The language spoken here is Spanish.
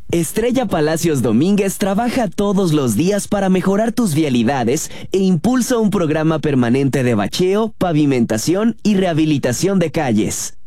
Estrella Palacios Domínguez trabaja todos los días para mejorar tus vialidades e impulsa un programa permanente de bacheo, pavimentación y rehabilitación de calles.